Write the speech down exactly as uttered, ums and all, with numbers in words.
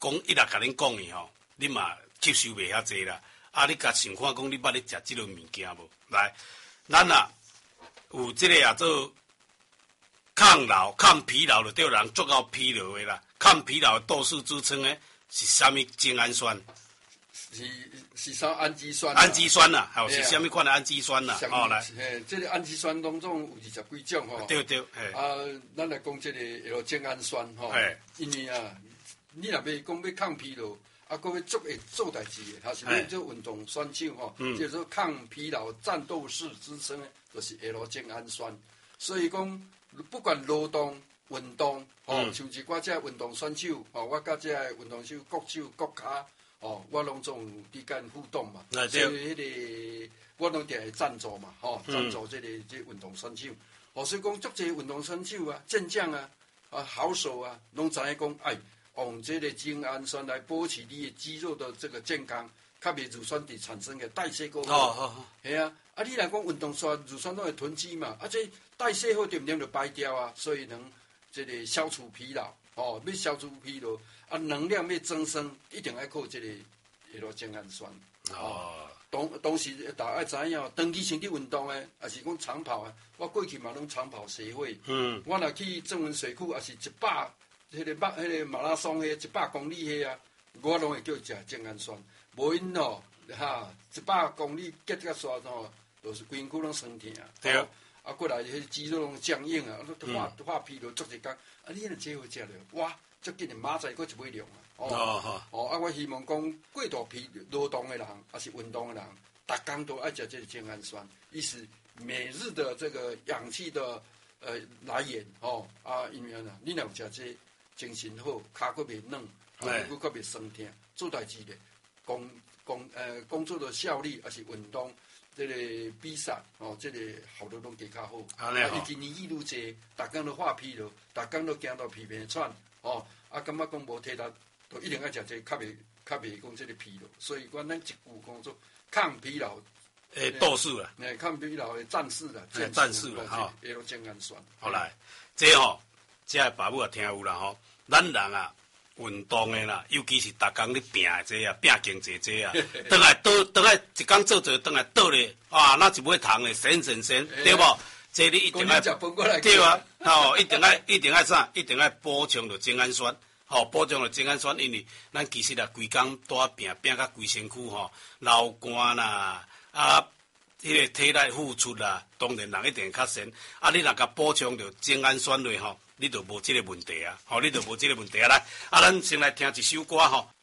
讲一来甲恁讲的吼，你嘛吸收袂遐济啦。啊，你甲想看讲你捌咧食即个物件无？来，咱啊有即个啊做抗老、抗疲劳的，对人足够疲劳的啦。抗疲劳的多数组成的是啥物精氨酸？ 是是啥氨基酸？ 氨基酸呐，吼是啥物款的氨基酸呐？哦，来， 嘿，这个氨基酸当中有二十几种吼。 对对，嘿。 啊，咱来讲这个叫精氨酸吼，因为啊，你若要讲要抗疲劳。啊，各位做会做代志的，还是要做运动选手吼，就是说抗疲劳战斗式支撑的，就是 L 精氨酸。所以讲，不管劳动、运动，吼、嗯，像是我这运动选手，吼，我甲这运动手国手国家，吼，我拢总有伫间互动嘛。所以迄、那个我拢定会赞助嘛，吼，赞助这个这个、运动选手。哦，所以讲，足侪运动选手啊，健将啊，啊好手啊，拢知影讲，哎。用这个精氨酸来保持你的肌肉的这个健康，较袂乳酸体产生的代谢过好。哦哦系啊，啊你来讲运动酸乳酸都会囤积嘛，啊这代谢好点点就排掉啊，所以能这个消除疲劳。哦，要消除疲劳，啊能量要增生，一定要靠这个迄个精氨酸。哦，当当时大家爱知影，长期身体运动的，也是讲长跑啊，我过去嘛拢长跑协会。嗯。我若去正文水库，也是一百。迄个马、迄个马拉松迄一百公里迄啊，我拢会叫食精氨酸。无因吼，哈，一百公里结甲煞吼，就是规身躯拢酸痛。对啊。啊，过来迄肌肉拢僵硬啊，化化疲劳足一工。啊，你若这好食了，哇，足紧的马仔佫一尾量啊。哦哦。啊，我希望讲过度疲劳动的人，还是运动的人，逐工都爱食这个精氨酸，意思每日的这个氧气的呃来源哦啊，因为呢，你若有食这。精神好，骹佫袂软，啊，佫佫袂酸痛，做代志咧，工工呃工作的效率，还是运动，这个比赛哦，这个效率拢加较好。啊，伊今年愈愈济，逐工都化疲劳，逐工都惊到皮皮喘，哦，啊，感觉讲无体力，都一定要食这较袂较袂讲这个疲劳。所以讲咱一句讲做抗疲劳诶斗士啊， 诶抗疲劳的战士啦， 战士啦，吼， 迄种精氨酸。 好来，这吼。这个爸母也听有啦吼，咱人啊运动的啦，尤其是逐工咧拼的这啊，拼经济这啊，倒来倒倒来一工做做，倒来倒咧啊，那一尾糖咧，神神神，对无？这你一定要对啊，吼，一定要一定要啥？一定要补充着精氨酸，吼，补充着精氨酸，因为咱其实啊，规工拄啊拼拼甲规身躯吼，流汗啦啊。迄个体力付出啦，当然人一定较神。啊，你若甲补充着精氨酸类吼，你就无即个问题啊，吼，你就无即个问题啊。来，啊，咱先来听一首歌吼。